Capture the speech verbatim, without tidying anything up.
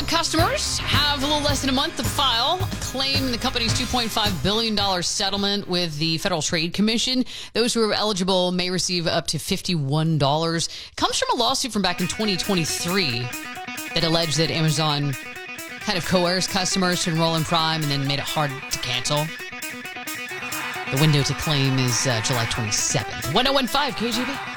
Amazon customers have a little less than a month to file a claim in the company's two point five billion dollars settlement with the Federal Trade Commission. Those who are eligible may receive up to fifty-one dollars. It comes from a lawsuit from back in twenty twenty-three that alleged that Amazon kind of coerced customers to enroll in Prime and then made it hard to cancel. The window to claim is uh, July twenty-seventh. ten fifteen K G B.